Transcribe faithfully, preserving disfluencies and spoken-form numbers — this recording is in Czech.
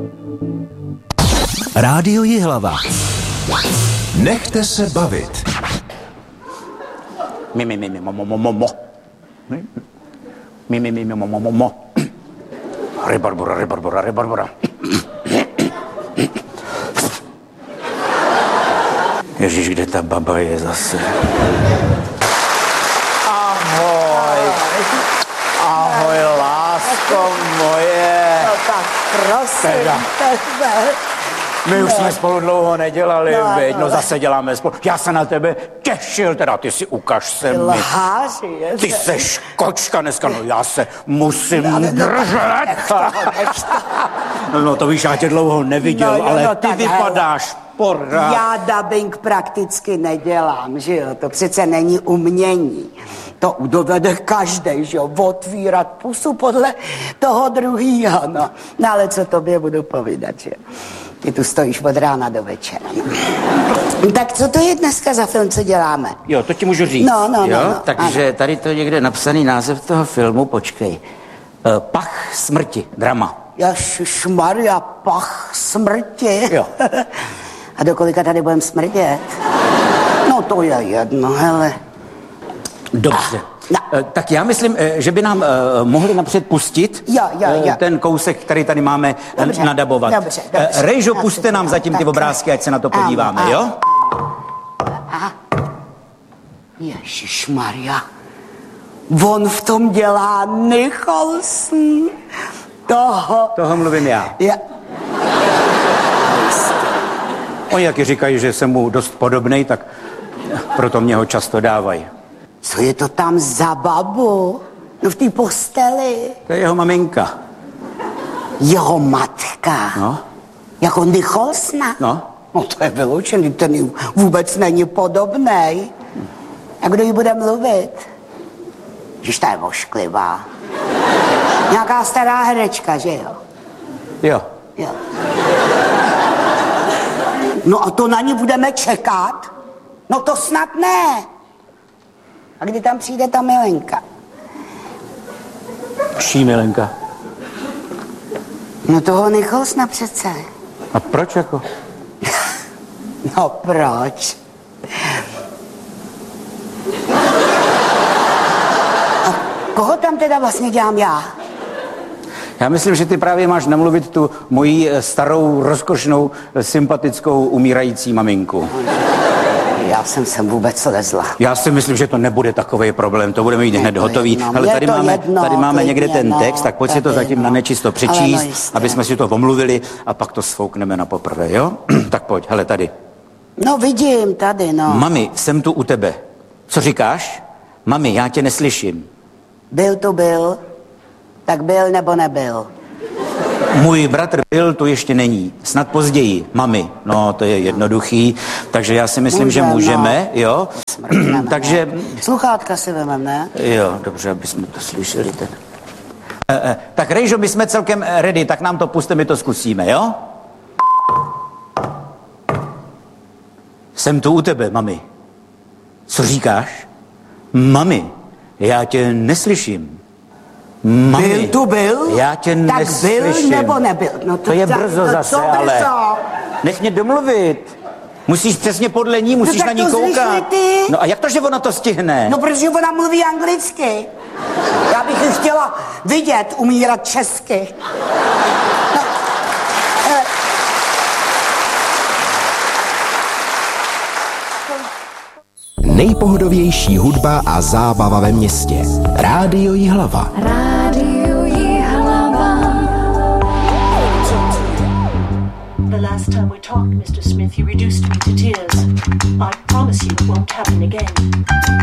Rádio Jihlava. Nechte se bavit. Mi, mi, mi, mi, mo, mo, mo, mo, mo. Mi, mi, mi, mi, mo, mo, mo, mo. Rebarbora, rebarbora, rebarbora. Ježíš, kde ta baba je zase? Ahoj. Ahoj, lásko moje. No tak prosím tebe. My už jsme spolu dlouho nedělali, No, veď, no. no zase děláme spolu. Já se na tebe těšil, teda ty si ukaž se mi. Lháři, je Ty to- seš kočka dneska, no já se musím No, no, držet. nech toho, nech toho. No, no to víš, já tě dlouho neviděl, No, jo, ale no, ty tak vypadáš pořád. Já dubbing prakticky nedělám, že jo, to přece není umění. To dovede každej, že jo, otvírat pusu podle toho druhýho, no. No ale co tobě budu povídat, že jo. Ty tu stojíš od rána do večera, no. Tak co to je dneska za film, co děláme? Jo, to ti můžu říct. No, no, jo? no, no, Takže tady to je někde napsaný název toho filmu, počkej. Uh, Pach smrti, drama. Ježišmarja, pach smrti. Jo. A do kolika tady budeme smrdět? No to je jedno, hele. Dobře. No. Eh, Tak já myslím, eh, že by nám eh, mohli napřed pustit Jo, jo, eh, jo. ten kousek, který tady máme eh, Dobře, nadabovat. dobře, Eh, dobře. Rejžo, Já puste si nám to- zatím ty tak, obrázky, ať se na to ano, podíváme, ano. jo? Ježišmarja. On v tom dělá Nicholson. Toho. Toho mluvím já. Ja. Oni taky říkají, že jsem mu dost podobnej, tak proto mě ho často dávají. Co je to tam za babu? No v té posteli. To je jeho maminka. Jeho matka. No. Jako Nicholsona. No. No to je vyloučený, ten jí vůbec není podobnej. A kdo jí bude mluvit? Když ta je ošklivá. Nějaká stará herečka, že jo? Jo. Jo. No a to na ní budeme čekat? No to snad ne. A kdy tam přijde ta Milenka? Čí Milenka? No toho Nicholsona přece. A proč jako? No proč? A koho tam teda vlastně dělám já? Já myslím, že ty právě máš namluvit tu moji eh, starou, rozkošnou, eh, sympatickou, umírající maminku. Já jsem sem vůbec lezla. Já si myslím, že to nebude takový problém, to budeme mít hned to hotový. jedno, Ale je tady to máme, jedno, tady máme klidně, někde ten no, text, tak pojď si to tady, zatím no. na nečisto Ale přečíst, no jistě. aby jsme si to omluvili a pak to sfoukneme na poprvé, jo? Tak pojď, hele tady. No vidím tady, no. Mami, jsem tu u tebe. Co říkáš? Mami, já tě neslyším. Byl tu byl, tak byl nebo nebyl. Můj bratr byl, tu ještě není. Snad později. Mami, no to je jednoduchý, takže já si myslím, že Můžeme, můžeme, jo? Smrkneme, Takže, ne? Sluchátka si vemem, ne? jo, dobře, aby jsme to slyšeli. Ten. E, e, tak Rejžo, my jsme celkem ready, tak nám to puste, my to zkusíme, jo? Jsem tu u tebe, mami. Co říkáš? Mami, já tě neslyším. Mami, Byl tu byl? Já tě tak neslyším. byl nebo nebyl? No To je za- brzo no zase, co ale... brzo? Nech mě domluvit. Musíš přesně podle ní, musíš tak na ní to zrychli koukat. ty. No a jak to, že ona to stihne? No protože ona mluví anglicky. Já bych ji chtěla vidět umírat česky. No, eh, Nejpohodovější hudba a zábava ve městě. Rádio Jihlava. Rádio Jihlava. The last time we talked, Mister Smith, you reduced me to tears. I promise you it won't happen again.